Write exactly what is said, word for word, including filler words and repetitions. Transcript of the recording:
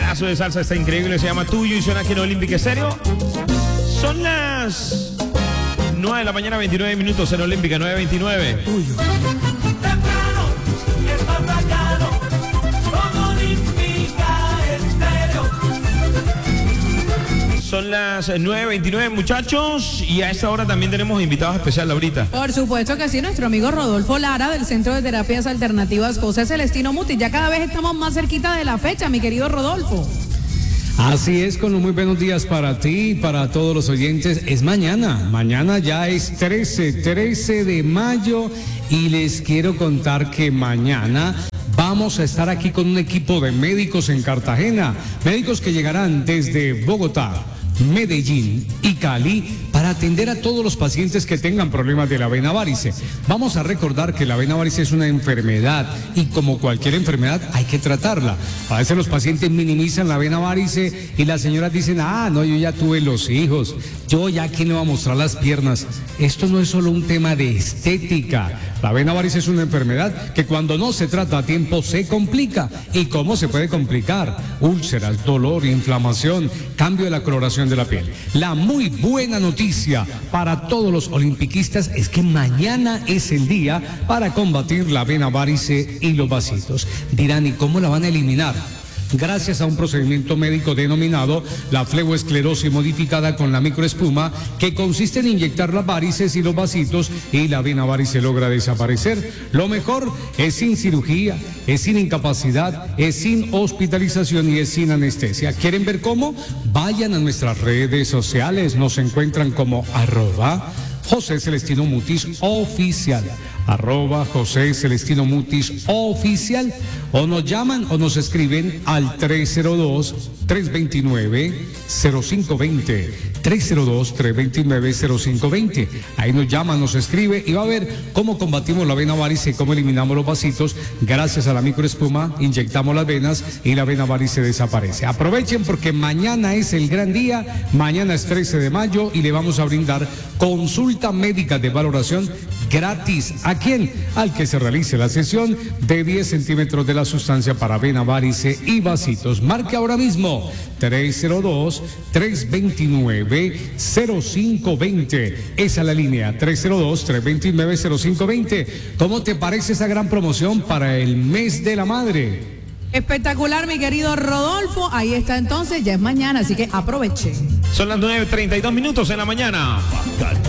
pedazo de salsa está increíble, se llama Tuyo y suena aquí en Olímpica Estéreo. Son las nueve de la mañana, veintinueve minutos en Olímpica, nueve veintinueve. Tuyo. Son las nueve veintinueve, muchachos, y a esta hora también tenemos invitados especiales ahorita. Por supuesto que sí, nuestro amigo Rodolfo Lara del Centro de Terapias Alternativas José Celestino Mutis. Ya cada vez estamos más cerquita de la fecha, mi querido Rodolfo. Así es, con los muy buenos días para ti y para todos los oyentes. Es mañana, mañana ya es trece, trece de mayo y les quiero contar que mañana vamos a estar aquí con un equipo de médicos en Cartagena, médicos que llegarán desde Bogotá, Medellín y Cali para atender a todos los pacientes que tengan problemas de la vena varice. Vamos a recordar que la vena varice es una enfermedad y como cualquier enfermedad hay que tratarla. A veces los pacientes minimizan la vena varice y las señoras dicen, ah, no, yo ya tuve los hijos, yo ya quién le va a mostrar las piernas. Esto no es solo un tema de estética. La vena varice es una enfermedad que cuando no se trata a tiempo se complica. ¿Y cómo se puede complicar? Úlceras, dolor, inflamación, cambio de la coloración de la piel. La muy buena noticia para todos los olimpiquistas es que mañana es el día para combatir la vena varice y los vasitos. Dirán, ¿y cómo la van a eliminar? Gracias a un procedimiento médico denominado la fleboesclerosis modificada con la microespuma, que consiste en inyectar las varices y los vasitos y la vena varice logra desaparecer. Lo mejor es sin cirugía, es sin incapacidad, es sin hospitalización y es sin anestesia. ¿Quieren ver cómo? Vayan a nuestras redes sociales, nos encuentran como arroba José Celestino Mutis Oficial, arroba José Celestino Mutis Oficial, o nos llaman o nos escriben al tres cero dos, tres dos nueve, cero cinco dos cero, tres cero dos, tres dos nueve, cero cinco dos cero. Ahí nos llama, nos escribe y va a ver cómo combatimos la vena varice y cómo eliminamos los vasitos. Gracias a la microespuma inyectamos las venas y la vena varice desaparece. Aprovechen porque mañana es el gran día, mañana es trece de mayo y le vamos a brindar consulta médica de valoración gratis. ¿A quién? Al que se realice la sesión de diez centímetros de la sustancia para vena varice y vasitos. Marque ahora mismo tres cero dos, tres dos nueve, cero cinco dos cero. Esa es la línea, tres cero dos, tres dos nueve, cero cinco dos cero. ¿Cómo te parece esa gran promoción para el mes de la madre? Espectacular, mi querido Rodolfo. Ahí está entonces, ya es mañana, así que aprovechen. Son las nueve treinta y dos minutos en la mañana.